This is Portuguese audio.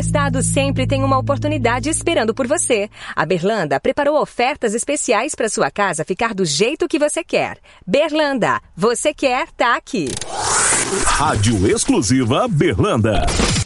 estado sempre tem uma oportunidade esperando por você. A Berlanda preparou ofertas especiais para sua casa ficar do jeito que você quer. Berlanda, você quer, tá aqui. Rádio exclusiva Berlanda.